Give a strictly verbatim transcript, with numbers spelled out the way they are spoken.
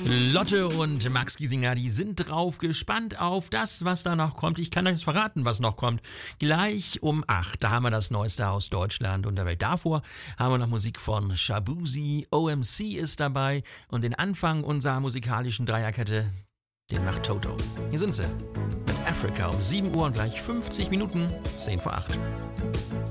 Lotte und Max Giesinger, die sind drauf gespannt auf das, was da noch kommt. Ich kann euch verraten, was noch kommt. Gleich um acht, da haben wir das Neueste aus Deutschland und der Welt. Davor haben wir noch Musik von Shabuzi, O M C ist dabei und den Anfang unserer musikalischen Dreierkette, den macht Toto. Hier sind sie mit Africa um sieben Uhr und gleich fünfzig Minuten, zehn vor acht.